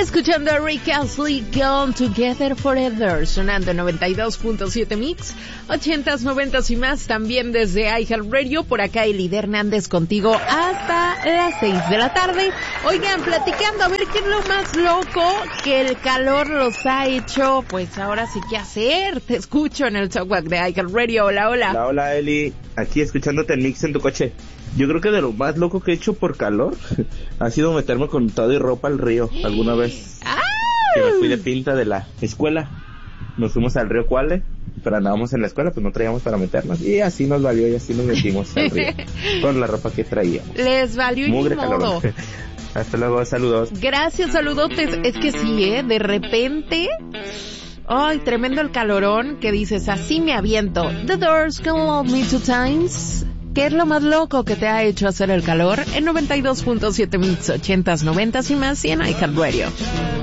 Escuchando a Rick Astley, Gone Together Forever, sonando 92.7 Mix, 80s, 90s y más, también desde iHeartRadio. Por acá Elide Hernández contigo hasta las 6 de la tarde. Oigan, platicando, a ver qué es lo más loco que el calor los ha hecho, pues ahora sí que hacer. Te escucho en el Talkwalk de iHeartRadio. Hola, hola. Hola, hola Eli, aquí escuchándote el Mix en tu coche. Yo creo que de lo más loco que he hecho por calor ha sido meterme con todo y ropa al río alguna vez. Que me fui de pinta de la escuela. Nos fuimos al río Cuale, pero andábamos en la escuela, pues no traíamos para meternos. Y así nos valió y así nos metimos al río con la ropa que traíamos. Les valió y ni modo. Hasta luego, saludos. Gracias, saludotes. Es que sí, de repente... Ay, tremendo el calorón que dices, así me aviento. The Doors, Can Love Me Two Times. ¿Qué es lo más loco que te ha hecho hacer el calor? En 92.7 Mix, 80s, 90s y más, y en iHeartRadio.